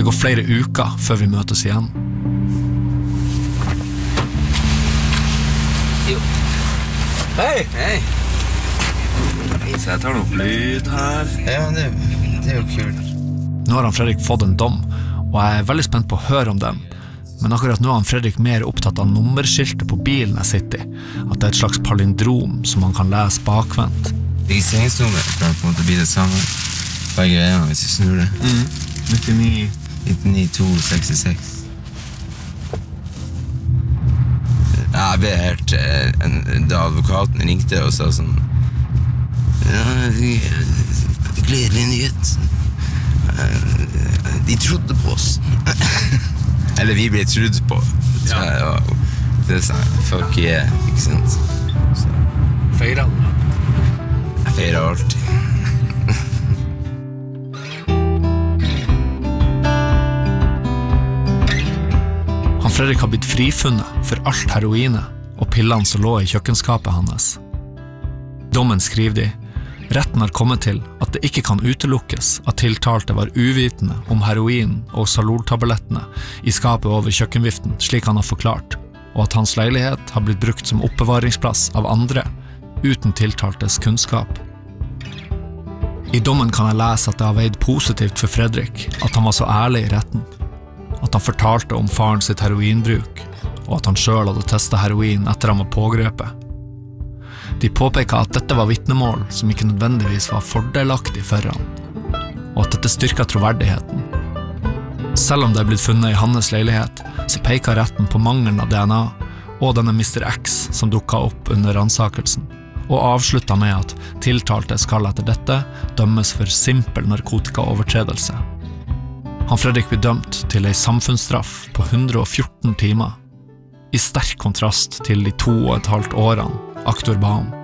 Det går flere uker før vi møtes igjen. Jo. Hei! Hei! Så jeg tar noe lyd her. Ja, det jo kult. Nå har han Fredrik fått en dom, og jeg veldig spent på å høre om den. Men akkurat nå er han Fredrik mer opptatt av nummerskiltet på bilen jeg sitter i, at det et slags palindrom som han kan lese bakvendt. Registreringsnummer kan på en måte bli det samme. Hva greia hvis jeg snur det? 99-266. Jeg ble helt da advokaten ringte og sa sånn gledelig nyhet. De trodde på oss. Eller vi ble trodd på. Så det sånn, fuck yeah, ikke sant? Så. Feirer han? Jeg feirer alltid. Han Fredrik har blitt frifunnet for alt heroinet og pillene som lå i kjøkkenskapet hans. Dommen skriver de: retten har kommet til at det ikke kan utelukkes at tiltalte var uvitende om heroin og saloltablettene i skapet over kjøkkenviften, slik han har forklart, og at hans leilighet har blitt brukt som oppbevaringsplass av andre, uten tiltaltes kunnskap. I dommen kan jeg lese at det har veid positivt for Fredrik at han var så ærlig i retten, at han fortalte om faren sitt heroinbruk, og at han selv hadde testet heroin etter han var pågrepet. De påpeker at dette var vittnemål som ikke nødvendigvis var fordelaktig for han, og at dette styrker troverdigheten. Selv om det er blitt funnet i hans leilighet, så peker retten på mangelen av DNA og denne Mr. X som dukket opp under rannsakelsen, og avslutta med at tiltalte skal etter dette dømmes for simpel narkotikaovertredelse. Han Fredrik blir dømt til en samfunnsstraff på 114 timer, i sterk kontrast til de 2,5 årene aktor ba om.